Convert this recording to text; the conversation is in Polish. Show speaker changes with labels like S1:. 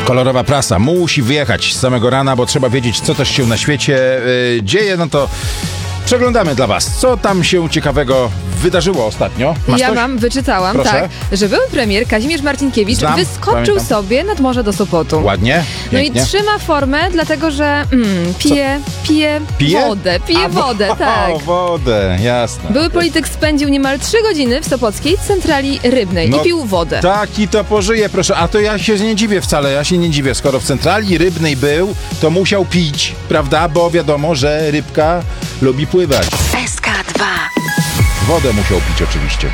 S1: Kolorowa prasa musi wyjechać z samego rana, bo trzeba wiedzieć, co też się na świecie dzieje. No to przeglądamy dla was, co tam się ciekawego wydarzyło ostatnio. Masz coś?
S2: Wyczytałam,
S1: Proszę.
S2: tak, że były premier Kazimierz Marcinkiewicz wyskoczył
S1: pamiętam.
S2: sobie nad morze do Sopotu.
S1: Ładnie,
S2: No
S1: pięknie.
S2: i trzyma formę, dlatego że pije wodę, tak.
S1: O, wodę, jasne.
S2: Były polityk spędził niemal 3 godziny w sopockiej centrali rybnej
S1: No
S2: i pił wodę.
S1: Tak, i to pożyje, proszę. A to ja się nie dziwię wcale, Skoro w centrali rybnej był, to musiał pić, prawda? Bo wiadomo, że rybka lubi pływać.
S3: SK2.
S1: Wodę musiał pić oczywiście.